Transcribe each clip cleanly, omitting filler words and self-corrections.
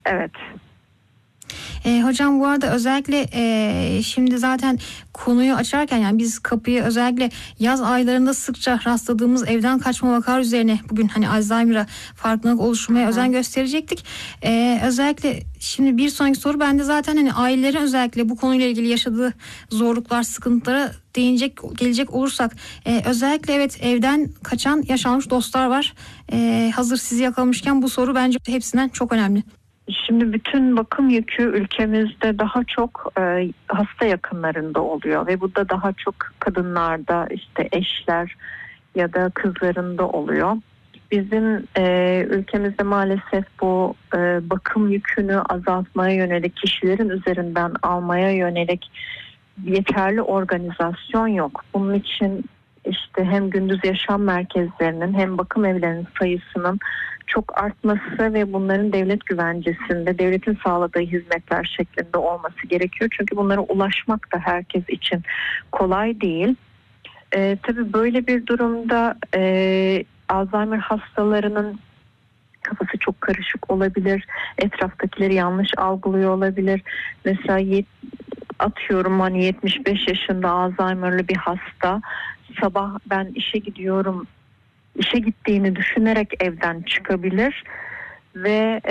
Evet. Hocam bu arada özellikle şimdi zaten konuyu açarken, yani biz kapıyı özellikle yaz aylarında sıkça rastladığımız evden kaçma vakalar üzerine bugün hani Alzheimer'a farkındalık oluşturmaya özen gösterecektik. Özellikle şimdi bir sonraki soru bende zaten hani ailelerin özellikle bu konuyla ilgili yaşadığı zorluklar, sıkıntılara gelecek olursak özellikle evet, evden kaçan yaş almış dostlar var. Hazır sizi yakalamışken bu soru bence hepsinden çok önemli. Şimdi bütün bakım yükü ülkemizde daha çok hasta yakınlarında oluyor ve bu da daha çok kadınlarda, işte eşler ya da kızlarında oluyor. Bizim ülkemizde maalesef bu bakım yükünü azaltmaya yönelik, kişilerin üzerinden almaya yönelik yeterli organizasyon yok. Bunun için işte hem gündüz yaşam merkezlerinin hem bakım evlerinin sayısının çok artması ve bunların devlet güvencesinde, devletin sağladığı hizmetler şeklinde olması gerekiyor. Çünkü bunlara ulaşmak da herkes için kolay değil. Tabii böyle bir durumda Alzheimer hastalarının kafası çok karışık olabilir. Etraftakileri yanlış algılıyor olabilir. Mesela atıyorum hani 75 yaşında Alzheimer'lı bir hasta sabah ben işe gidiyorum, işe gittiğini düşünerek evden çıkabilir ve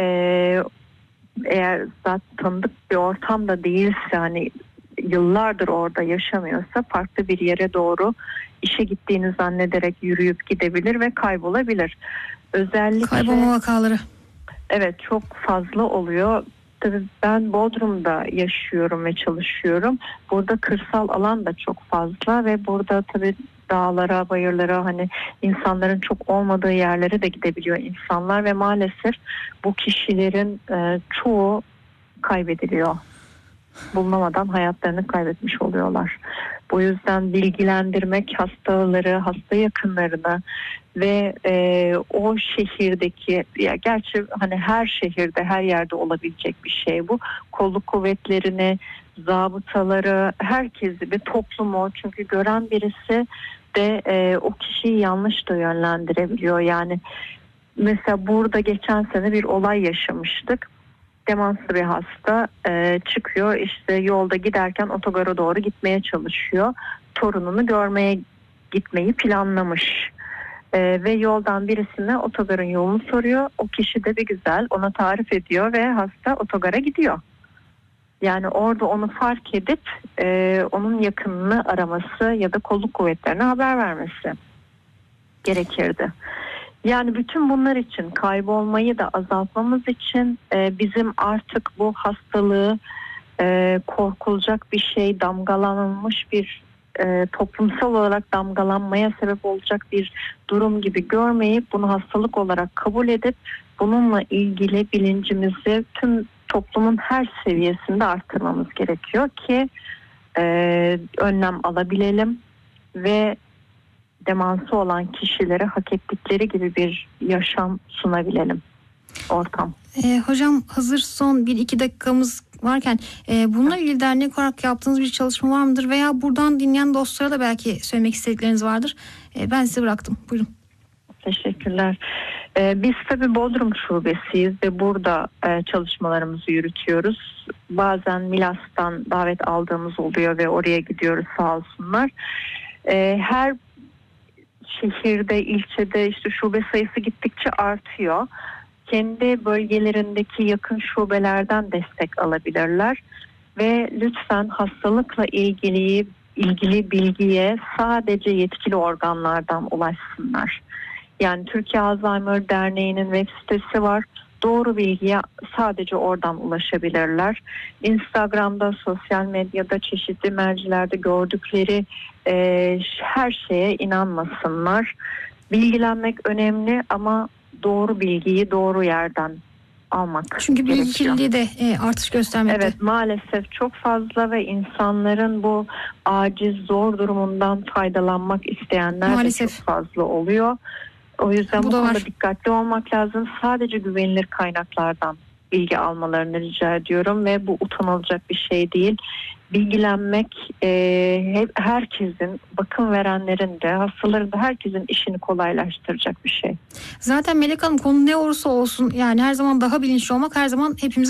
eğer zaten tanıdık bir ortamda değilse, hani yıllardır orada yaşamıyorsa, farklı bir yere doğru işe gittiğini zannederek yürüyüp gidebilir ve kaybolabilir. Özellikle kaybolma vakaları. Evet, çok fazla oluyor. Tabii ben Bodrum'da yaşıyorum ve çalışıyorum. Burada kırsal alan da çok fazla ve burada tabii dağlara, bayırlara, hani insanların çok olmadığı yerlere de gidebiliyor insanlar ve maalesef bu kişilerin çoğu kaybediliyor. Bulunamadan hayatlarını kaybetmiş oluyorlar. Bu yüzden bilgilendirmek hastaları, hasta yakınlarını ve o şehirdeki, ya gerçi hani her şehirde, her yerde olabilecek bir şey bu. Kolluk kuvvetlerini, zabıtaları, herkesi ve toplumu, çünkü gören birisi de o kişiyi yanlış da yönlendirebiliyor. Yani mesela burada geçen sene bir olay yaşamıştık. Demanslı bir hasta çıkıyor, işte yolda giderken otogara doğru gitmeye çalışıyor. Torununu görmeye gitmeyi planlamış. Ve yoldan birisine otogarın yolunu soruyor. O kişi de bir güzel ona tarif ediyor ve hasta otogara gidiyor. Yani orada onu fark edip onun yakınını araması ya da kolluk kuvvetlerine haber vermesi gerekirdi. Yani bütün bunlar için, kaybolmayı da azaltmamız için bizim artık bu hastalığı korkulacak bir şey, damgalanmış bir toplumsal olarak damgalanmaya sebep olacak bir durum gibi görmeyip bunu hastalık olarak kabul edip bununla ilgili bilincimizi tüm toplumun her seviyesinde arttırmamız gerekiyor ki önlem alabilelim ve demansı olan kişilere hak ettikleri gibi bir yaşam sunabilelim, ortam. Hocam hazır son 1-2 dakikamız varken bununla ilgili dernek olarak yaptığınız bir çalışma var mıdır? Veya buradan dinleyen dostlara da belki söylemek istedikleriniz vardır. Ben size bıraktım. Buyurun. Teşekkürler. Biz tabii Bodrum şubesiyiz ve burada çalışmalarımızı yürütüyoruz. Bazen Milas'tan davet aldığımız oluyor ve oraya gidiyoruz, sağ olsunlar. Her şehirde, ilçede işte şube sayısı gittikçe artıyor. Kendi bölgelerindeki yakın şubelerden destek alabilirler ve lütfen hastalıkla ilgili bilgiye sadece yetkili organlardan ulaşsınlar. Yani Türkiye Alzheimer Derneği'nin web sitesi var. Doğru bilgiye sadece oradan ulaşabilirler. Instagram'da, sosyal medyada, çeşitli mercilerde gördükleri her şeye inanmasınlar. Bilgilenmek önemli ama doğru bilgiyi doğru yerden almak Çünkü bilgi gerekiyor. kirliliği de artış göstermekte. Evet, maalesef çok fazla ve insanların bu aciz, zor durumundan faydalanmak isteyenler maalesef de çok fazla oluyor. O yüzden bu konuda dikkatli olmak lazım. Sadece güvenilir kaynaklardan bilgi almalarını rica ediyorum ve bu utanılacak bir şey değil. Bilgilenmek herkesin, bakım verenlerin de, hastaların da, herkesin işini kolaylaştıracak bir şey. Zaten Melek Hanım, konu ne olursa olsun yani her zaman daha bilinçli olmak her zaman hepimize